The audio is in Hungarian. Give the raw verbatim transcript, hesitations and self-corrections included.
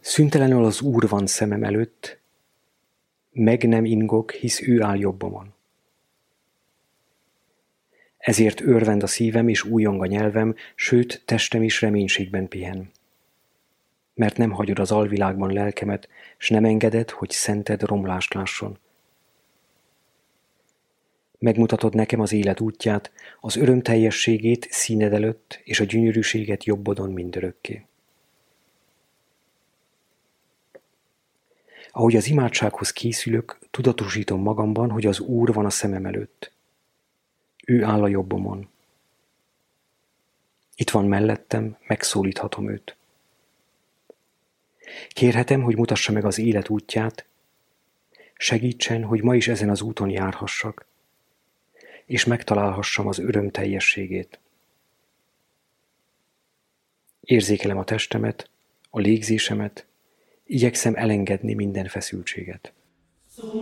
Szüntelenül az Úr van szemem előtt, meg nem ingok, hisz ő áll jobbomon. Ezért örvend a szívem, és újjong a nyelvem, sőt, testem is reménységben pihen. Mert nem hagyod az alvilágban lelkemet, s nem engeded, hogy szented romlást lásson. Megmutatod nekem az élet útját, az öröm teljességét színed előtt, és a gyönyörűséget jobbodon mindörökké. Ahogy az imádsághoz készülök, tudatosítom magamban, hogy az Úr van a szemem előtt. Ő áll a jobbomon. Itt van mellettem, megszólíthatom őt. Kérhetem, hogy mutassa meg az élet útját, segítsen, hogy ma is ezen az úton járhassak, és megtalálhassam az öröm teljességét. Érzékelem a testemet, a légzésemet, igyekszem elengedni minden feszültséget.